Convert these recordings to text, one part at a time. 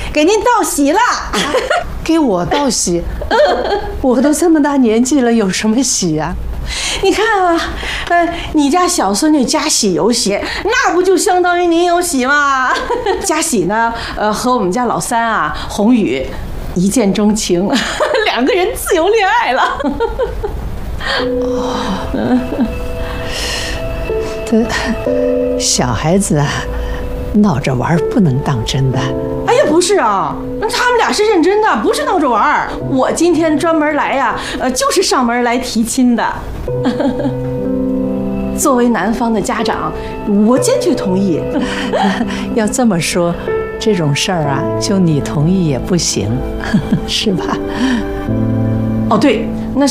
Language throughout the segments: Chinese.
给您道喜了。 给我道喜？我都这么大年纪了，有什么喜呀？ 你看啊，你家小孙女佳喜有喜，那不就相当于您有喜吗？佳喜呢，和我们家老三啊，宏宇一见钟情，两个人自由恋爱了。 这小孩子啊，闹着玩不能当真的。 哎呀，不是啊，他们俩是认真的，不是闹着玩儿。我今天专门来呀，就是上门来提亲的。作为男方的家长，我坚决同意。 要这么说，这种事儿啊，就你同意也不行，是吧？ 哦，对，那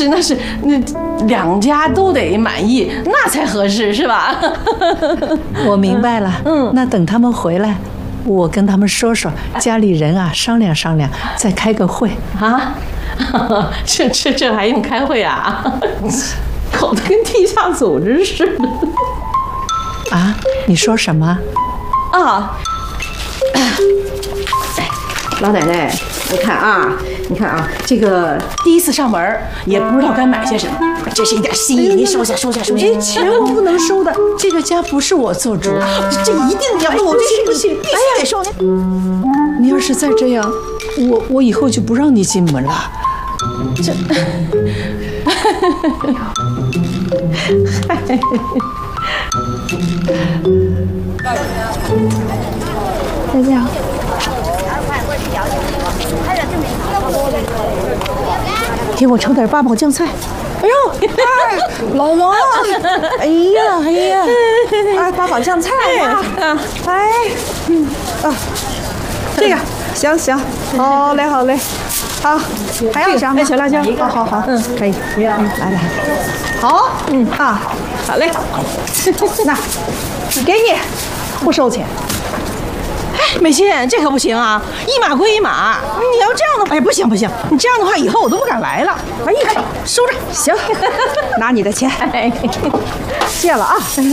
两家都得满意，那才合适，是吧？ 我明白了。那等他们回来，我跟他们说说，家里人啊商量商量，再开个会啊。这还用开会啊？搞得跟地下组织似的。 啊？你说什么？ 啊！老奶奶，你看啊，这个第一次上门，也不知道该买些什么，这是一点心意，您收下。 钱我不能收的，这个家不是我做主， 这一定要，我不行，必须得收。 你要是再这样，我以后就不让你进门了。 这， 再见。 给我盛点八宝酱菜。 哎呦，老王，哎呀，哎，八宝酱菜呀，哎，这个行，好嘞，好，还要啥吗？ 小辣椒， 好，可以，来， 好， 好嘞，那给你，不收钱。 美心，这可不行啊！一码归一码，你要这样的话，哎，不行，你这样的话，以后我都不敢来了。 哎呀，收着，行，拿你的钱，谢了啊。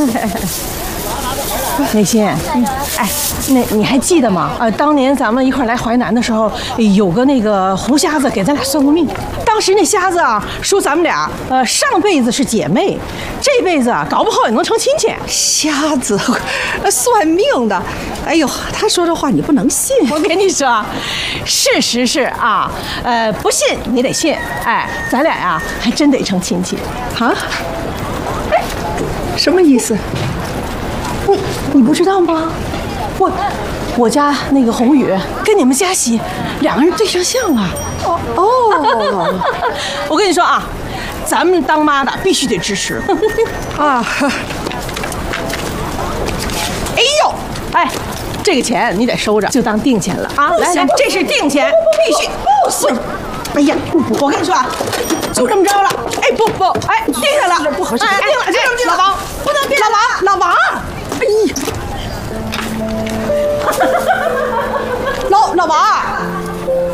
美心，哎，那你还记得吗？当年咱们一块来淮南的时候，有个那个胡瞎子给咱俩算过命。当时那瞎子啊说咱们俩上辈子是姐妹，这辈子啊搞不好也能成亲戚。 瞎子，算命的，哎呦，他说这话你不能信。 我跟你说，事实是啊，不信你得信。哎，咱俩呀还真得成亲戚啊？哎，什么意思？ 你不知道吗？我家那个宏宇跟你们佳喜两个人对上象了。哦，我跟你说啊，咱们当妈的必须得支持啊！ 哎呦，哎，这个钱你得收着，就当定钱了啊！来，这是定钱，必须不行。哎呀，我跟你说啊，就这么着了。哎，不，哎，定下了， 不合适。 哎，定了，